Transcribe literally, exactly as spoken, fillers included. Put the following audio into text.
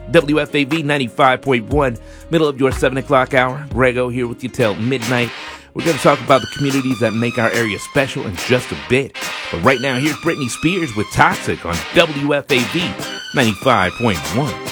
W F A V ninety-five point one, middle of your seven o'clock hour. Grego here with you till midnight. We're going to talk about the communities that make our area special in just a bit. But right now, here's Britney Spears with Toxic on W F A V ninety-five point one.